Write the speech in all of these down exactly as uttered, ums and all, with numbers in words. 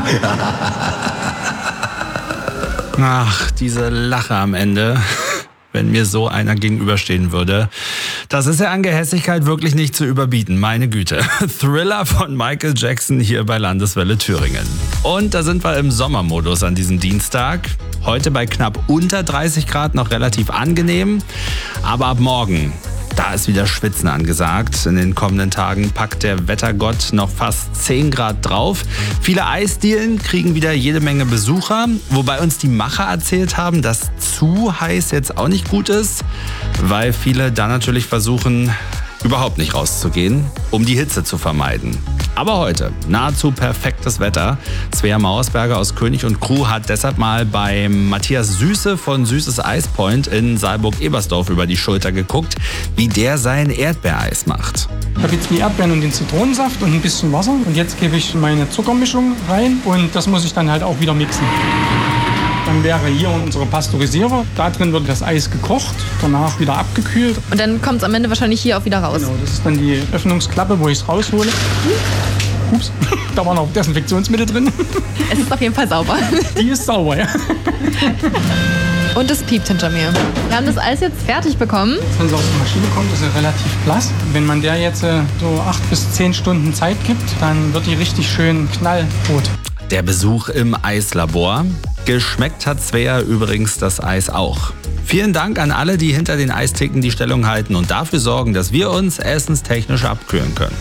Ach, diese Lache am Ende. Wenn mir so einer gegenüberstehen würde. Das ist ja an Gehässigkeit wirklich nicht zu überbieten, meine Güte. Thriller von Michael Jackson hier bei Landeswelle Thüringen. Und da sind wir im Sommermodus an diesem Dienstag. Heute bei knapp unter dreißig Grad noch relativ angenehm. Aber ab morgen, da ist wieder Schwitzen angesagt. In den kommenden Tagen packt der Wettergott noch fast zehn Grad drauf. Viele Eisdielen kriegen wieder jede Menge Besucher. Wobei uns die Macher erzählt haben, dass zu heiß jetzt auch nicht gut ist. Weil viele da natürlich versuchen, überhaupt nicht rauszugehen, um die Hitze zu vermeiden. Aber heute nahezu perfektes Wetter. Svea Mauersberger aus König und Crew hat deshalb mal bei Matthias Süße von Süßes Ice Point in Saalburg-Ebersdorf über die Schulter geguckt, wie der sein Erdbeereis macht. Ich habe jetzt die Erdbeeren und den Zitronensaft und ein bisschen Wasser. Und jetzt gebe ich meine Zuckermischung rein und das muss ich dann halt auch wieder mixen. Dann wäre hier unsere Pasteurisierer. Da drin wird das Eis gekocht, danach wieder abgekühlt. Und dann kommt es am Ende wahrscheinlich hier auch wieder raus. Genau, das ist dann die Öffnungsklappe, wo ich es raushole. Ups, da war noch Desinfektionsmittel drin. Es ist auf jeden Fall sauber. Die ist sauber, ja. Und es piept hinter mir. Wir haben das Eis jetzt fertig bekommen. Wenn es aus der Maschine kommt, ist er relativ blass. Wenn man der jetzt so acht bis zehn Stunden Zeit gibt, dann wird die richtig schön knallrot. Der Besuch im Eislabor. Geschmeckt hat Svea übrigens das Eis auch. Vielen Dank an alle, die hinter den Eistheken die Stellung halten und dafür sorgen, dass wir uns essenstechnisch abkühlen können.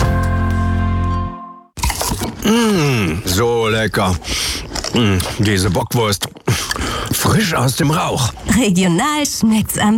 Mmh, so lecker. Mmh, diese Bockwurst. Frisch aus dem Rauch. Regional schmeckt's am